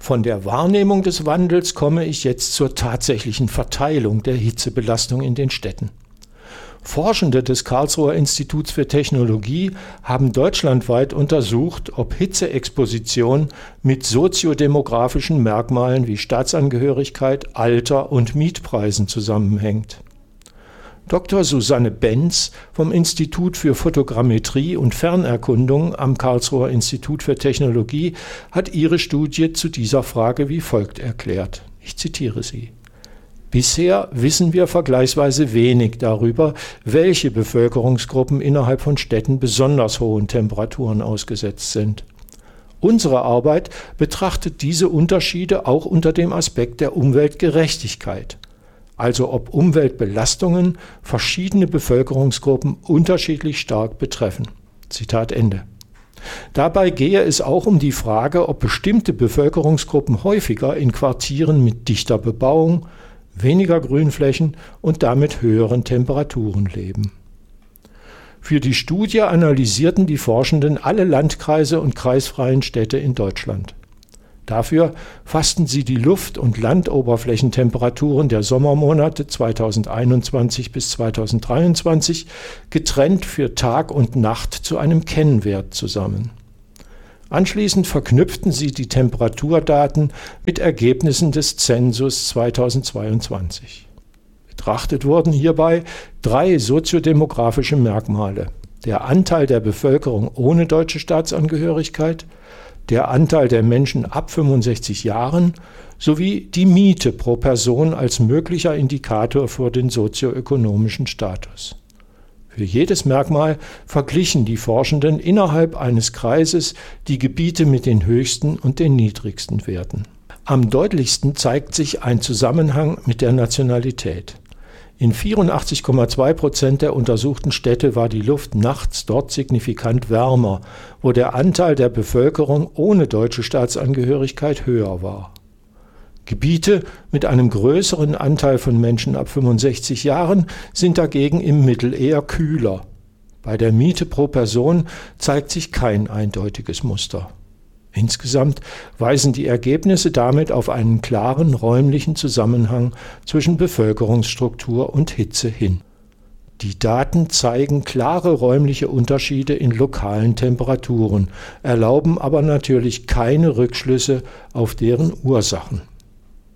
Von der Wahrnehmung des Wandels komme ich jetzt zur tatsächlichen Verteilung der Hitzebelastung in den Städten. Forschende des Karlsruher Instituts für Technologie haben deutschlandweit untersucht, ob Hitzeexposition mit soziodemografischen Merkmalen wie Staatsangehörigkeit, Alter und Mietpreisen zusammenhängt. Dr. Susanne Benz vom Institut für Fotogrammetrie und Fernerkundung am Karlsruher Institut für Technologie hat ihre Studie zu dieser Frage wie folgt erklärt. Ich zitiere sie. Bisher wissen wir vergleichsweise wenig darüber, welche Bevölkerungsgruppen innerhalb von Städten besonders hohen Temperaturen ausgesetzt sind. Unsere Arbeit betrachtet diese Unterschiede auch unter dem Aspekt der Umweltgerechtigkeit, also ob Umweltbelastungen verschiedene Bevölkerungsgruppen unterschiedlich stark betreffen. Zitat Ende. Dabei gehe es auch um die Frage, ob bestimmte Bevölkerungsgruppen häufiger in Quartieren mit dichter Bebauung, weniger Grünflächen und damit höheren Temperaturen leben. Für die Studie analysierten die Forschenden alle Landkreise und kreisfreien Städte in Deutschland. Dafür fassten sie die Luft- und Landoberflächentemperaturen der Sommermonate 2021 bis 2023 getrennt für Tag und Nacht zu einem Kennwert zusammen. Anschließend verknüpften sie die Temperaturdaten mit Ergebnissen des Zensus 2022. Betrachtet wurden hierbei 3 soziodemografische Merkmale: der Anteil der Bevölkerung ohne deutsche Staatsangehörigkeit, der Anteil der Menschen ab 65 Jahren sowie die Miete pro Person als möglicher Indikator für den sozioökonomischen Status. Für jedes Merkmal verglichen die Forschenden innerhalb eines Kreises die Gebiete mit den höchsten und den niedrigsten Werten. Am deutlichsten zeigt sich ein Zusammenhang mit der Nationalität. In 84,2% der untersuchten Städte war die Luft nachts dort signifikant wärmer, wo der Anteil der Bevölkerung ohne deutsche Staatsangehörigkeit höher war. Gebiete mit einem größeren Anteil von Menschen ab 65 Jahren sind dagegen im Mittel eher kühler. Bei der Miete pro Person zeigt sich kein eindeutiges Muster. Insgesamt weisen die Ergebnisse damit auf einen klaren räumlichen Zusammenhang zwischen Bevölkerungsstruktur und Hitze hin. Die Daten zeigen klare räumliche Unterschiede in lokalen Temperaturen, erlauben aber natürlich keine Rückschlüsse auf deren Ursachen.